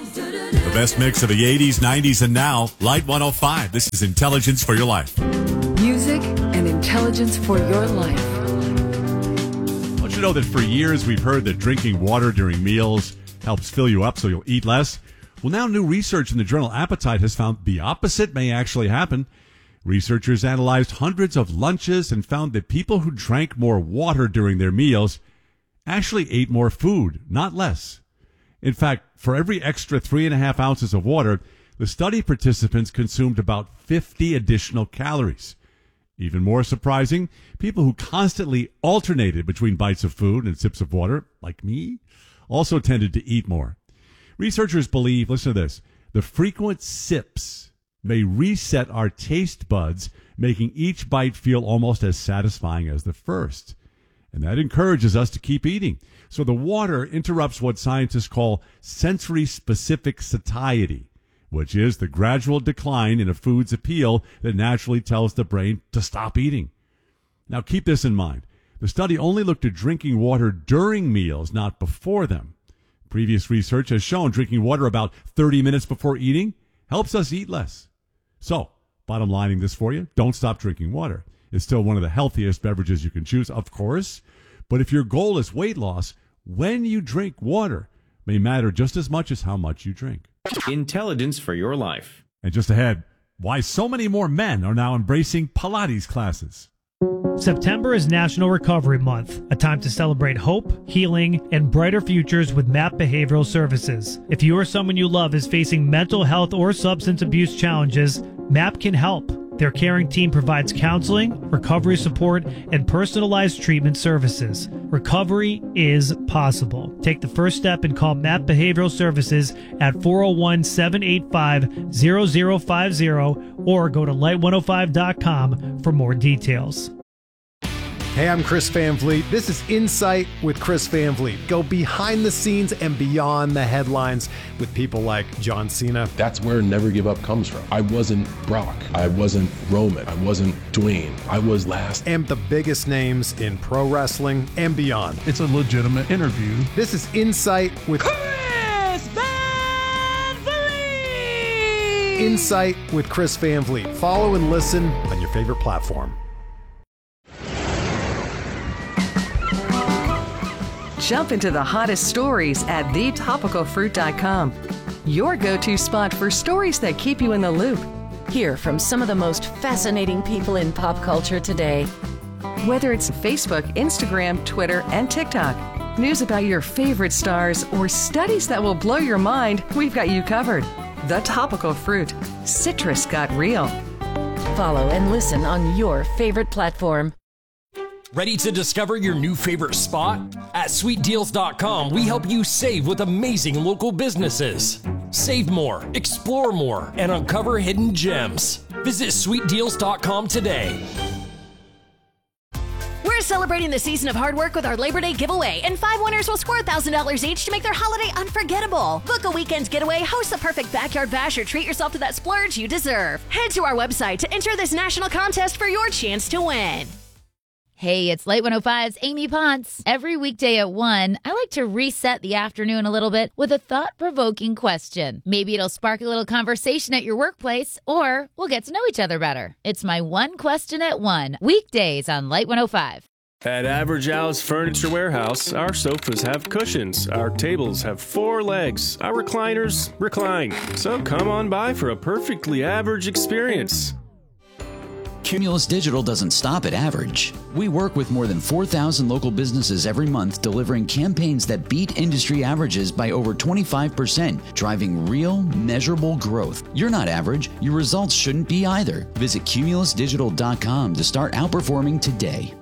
The best mix of the 80s, 90s, and now. Light 105. This is Intelligence for Your Life. Music and intelligence for your life. I want you to know that for years we've heard that drinking water during meals helps fill you up so you'll eat less. Well, now new research in the journal Appetite has found the opposite may actually happen. Researchers analyzed hundreds of lunches and found that people who drank more water during their meals actually ate more food, not less. In fact, for every extra 3.5 ounces of water, the study participants consumed about 50 additional calories. Even more surprising, people who constantly alternated between bites of food and sips of water, like me, also tended to eat more. Researchers believe, listen to this, the frequent sips may reset our taste buds, making each bite feel almost as satisfying as the first. And that encourages us to keep eating. So the water interrupts what scientists call sensory-specific satiety, which is the gradual decline in a food's appeal that naturally tells the brain to stop eating. Now keep this in mind. The study only looked at drinking water during meals, not before them. Previous research has shown drinking water about 30 minutes before eating helps us eat less. So, bottom lining this for you, don't stop drinking water. It's still one of the healthiest beverages you can choose, of course. But if your goal is weight loss, when you drink water may matter just as much as how much you drink. Intelligence for your life. And just ahead, why so many more men are now embracing Pilates classes. September is National Recovery Month, a time to celebrate hope, healing, and brighter futures with MAP Behavioral Services. If you or someone you love is facing mental health or substance abuse challenges, MAP can help. Their caring team provides counseling, recovery support, and personalized treatment services. Recovery is possible. Take the first step and call MAP Behavioral Services at 401-785-0050 or go to light105.com for more details. Hey, I'm Chris Van Vliet. This is Insight with Chris Van Vliet. Go behind the scenes and beyond the headlines with people like John Cena. That's where Never Give Up comes from. I wasn't Brock. I wasn't Roman. I wasn't Dwayne. I was last. And the biggest names in pro wrestling and beyond. It's a legitimate interview. This is Insight with Chris Van Vliet. Insight with Chris Van Vliet. Follow and listen on your favorite platform. Jump into the hottest stories at thetopicalfruit.com. Your go-to spot for stories that keep you in the loop. Hear from some of the most fascinating people in pop culture today. Whether it's Facebook, Instagram, Twitter, and TikTok, news about your favorite stars, or studies that will blow your mind, we've got you covered. The Topical Fruit. Citrus got real. Follow and listen on your favorite platform. Ready to discover your new favorite spot? At sweetdeals.com, we help you save with amazing local businesses. Save more, explore more, and uncover hidden gems. Visit sweetdeals.com today. We're celebrating the season of hard work with our Labor Day giveaway, and 5 winners will score $1,000 each to make their holiday unforgettable. Book a weekend getaway, host the perfect backyard bash, or treat yourself to that splurge you deserve. Head to our website to enter this national contest for your chance to win. Hey, it's Light 105's Amy Ponce. Every weekday at 1, I like to reset the afternoon a little bit with a thought-provoking question. Maybe it'll spark a little conversation at your workplace, or we'll get to know each other better. It's my one question at 1, weekdays on Light 105. At Average Al's Furniture Warehouse, our sofas have cushions, our tables have 4 legs, our recliners recline. So come on by for a perfectly average experience. Cumulus Digital doesn't stop at average. We work with more than 4,000 local businesses every month, delivering campaigns that beat industry averages by over 25%, driving real, measurable growth. You're not average. Your results shouldn't be either. Visit cumulusdigital.com to start outperforming today.